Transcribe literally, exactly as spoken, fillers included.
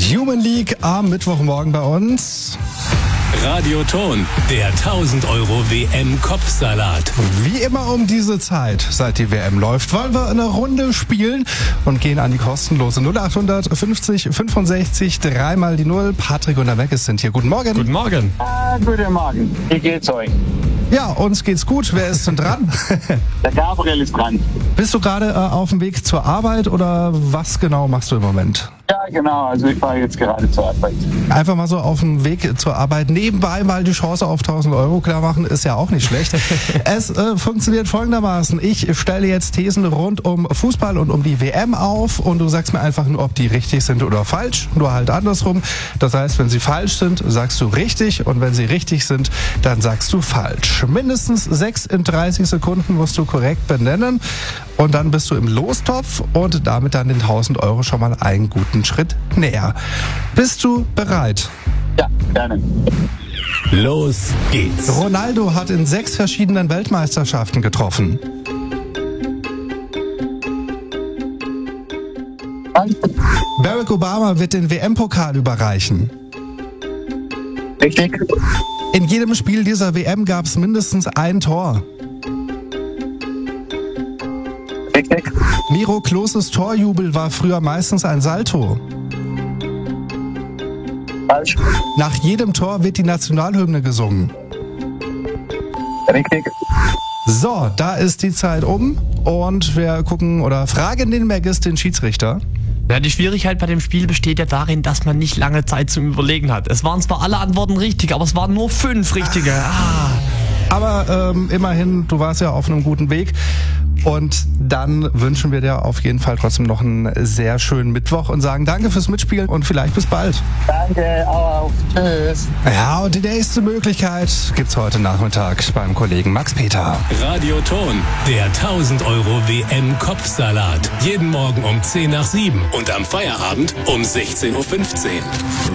Human League am Mittwochmorgen bei uns. Radioton, der tausend Euro W M-Kopfsalat. Wie immer um diese Zeit, seit die W M läuft, wollen wir eine Runde spielen und gehen an die kostenlose null acht fünfzig fünfundsechzig, dreimal die Null. Patrick und der Meckes sind hier. Guten Morgen. Guten Morgen. Ah, guten Morgen. Wie geht's euch? Ja, uns geht's gut. Wer ist denn dran? Der Gabriel ist dran. Bist du gerade äh, auf dem Weg zur Arbeit oder was genau machst du im Moment? Ja, genau. Also ich fahre jetzt gerade zur Arbeit. Einfach mal so auf dem Weg zur Arbeit nebenbei mal die Chance auf tausend Euro klar machen, ist ja auch nicht schlecht. Es äh, funktioniert folgendermaßen. Ich stelle jetzt Thesen rund um Fußball und um die W M auf und du sagst mir einfach nur, ob die richtig sind oder falsch. Nur halt andersrum. Das heißt, wenn sie falsch sind, sagst du richtig und wenn sie richtig sind, dann sagst du falsch. Mindestens sechs in dreißig Sekunden musst du korrekt benennen und dann bist du im Lostopf und damit dann den tausend Euro schon mal einen guten Schritt näher. Bist du bereit? Ja, gerne. Los geht's. Ronaldo hat in sechs verschiedenen Weltmeisterschaften getroffen. Barack Obama wird den W M-Pokal überreichen. Richtig. In jedem Spiel dieser W M gab es mindestens ein Tor. Richtig. Miro Kloses Torjubel war früher meistens ein Salto. Falsch. Nach jedem Tor wird die Nationalhymne gesungen. Richtig. So, da ist die Zeit um und wir gucken oder fragen den Meggis, den Schiedsrichter. Ja, die Schwierigkeit bei dem Spiel besteht ja darin, dass man nicht lange Zeit zum Überlegen hat. Es waren zwar alle Antworten richtig, aber es waren nur fünf richtige. Ah. Aber ähm, immerhin, du warst ja auf einem guten Weg. Und dann wünschen wir dir auf jeden Fall trotzdem noch einen sehr schönen Mittwoch und sagen danke fürs Mitspielen und vielleicht bis bald. Danke, auf. Tschüss. Ja, und die nächste Möglichkeit gibt's heute Nachmittag beim Kollegen Max Peter. Radioton, der tausend Euro W M-Kopfsalat. Jeden Morgen um zehn nach sieben und am Feierabend um sechzehn Uhr fünfzehn.